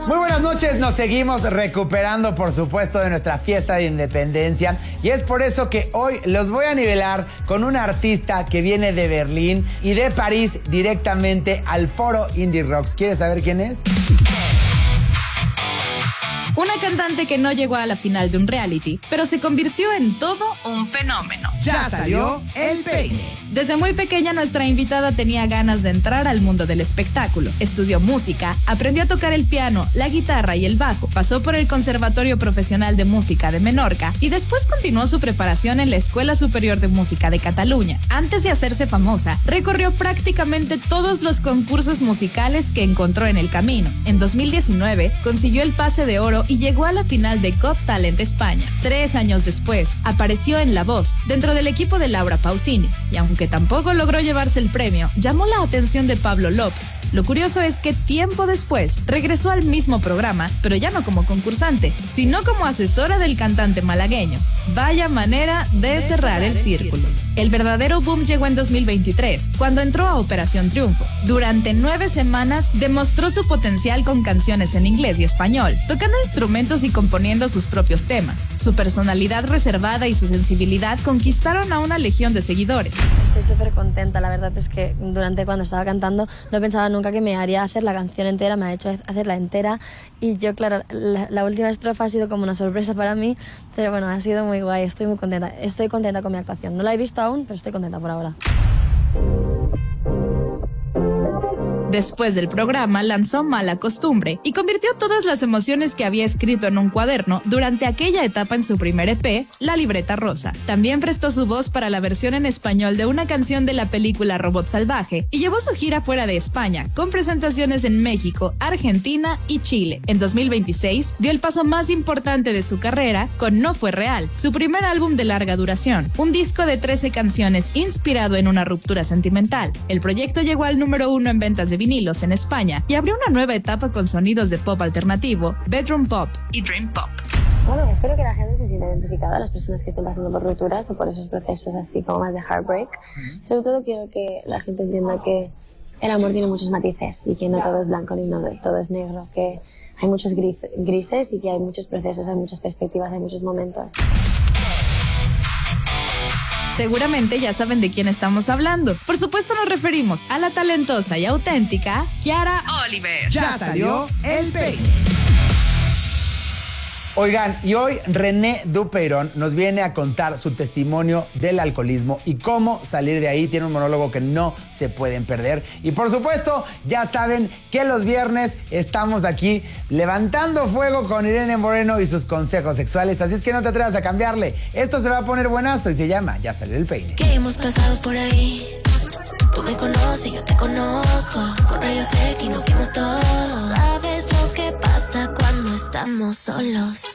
Muy buenas noches, nos seguimos recuperando, por supuesto, de nuestra fiesta de independencia, y es por eso que hoy los voy a nivelar con una artista que viene de Berlín y de París directamente al Foro Indie Rocks. ¿Quieres saber quién es? Una cantante que no llegó a la final de un reality, pero se convirtió en todo un fenómeno. Ya salió el peine. Desde muy pequeña nuestra invitada tenía ganas de entrar al mundo del espectáculo. Estudió música, aprendió a tocar el piano, la guitarra y el bajo. Pasó por el Conservatorio Profesional de Música de Menorca y después continuó su preparación en la Escuela Superior de Música de Cataluña. Antes de hacerse famosa, recorrió prácticamente todos los concursos musicales que encontró en el camino. En 2019 consiguió el pase de oro y llegó a la final de Got Talent España. 3 años después, apareció en La Voz, dentro del equipo de Laura Pausini, y aunque tampoco logró llevarse el premio, llamó la atención de Pablo López. Lo curioso es que tiempo después regresó al mismo programa, pero ya no como concursante, sino como asesora del cantante malagueño. Vaya manera de cerrar el círculo. El verdadero boom llegó en 2023, cuando entró a Operación Triunfo. Durante 9 semanas demostró su potencial con canciones en inglés y español, tocando instrumentos y componiendo sus propios temas. Su personalidad reservada y su sensibilidad conquistaron a una legión de seguidores. Estoy súper contenta, la verdad es que cuando estaba cantando no pensaba nunca que me haría hacer la canción entera, me ha hecho hacerla entera, y yo, claro, la última estrofa ha sido como una sorpresa para mí, pero bueno, ha sido muy guay, estoy muy contenta. Estoy contenta con mi actuación, no la he visto aún, pero estoy contenta por ahora. Después del programa lanzó Mala Costumbre y convirtió todas las emociones que había escrito en un cuaderno durante aquella etapa en su primer EP, La Libreta Rosa. También prestó su voz para la versión en español de una canción de la película Robot Salvaje y llevó su gira fuera de España, con presentaciones en México, Argentina y Chile. En 2026 dio el paso más importante de su carrera con No Fue Real, su primer álbum de larga duración, un disco de 13 canciones inspirado en una ruptura sentimental. El proyecto llegó al número 1 en ventas de vinilos en España y abrió una nueva etapa con sonidos de pop alternativo, bedroom pop y dream pop. Bueno, espero que la gente se sienta identificada, las personas que estén pasando por rupturas o por esos procesos así como más de heartbreak. Sobre todo quiero que la gente entienda que el amor tiene muchos matices y que no todo es blanco ni todo es negro, que hay muchos grises y que hay muchos procesos, hay muchas perspectivas, hay muchos momentos. Seguramente ya saben de quién estamos hablando. Por supuesto nos referimos a la talentosa y auténtica Kiara Oliver. Ya salió el peine. Oigan, y hoy René Dupeirón nos viene a contar su testimonio del alcoholismo y cómo salir de ahí. Tiene un monólogo que no se pueden perder. Y por supuesto, ya saben que los viernes estamos aquí levantando fuego con Irene Moreno y sus consejos sexuales. Así es que no te atrevas a cambiarle. Esto se va a poner buenazo y se llama Ya Salió el Peine. Que hemos pasado por ahí. Tú me conoces, yo te conozco. Con rayos X nos fuimos todos. Sabes lo que pasa cuando estamos solos.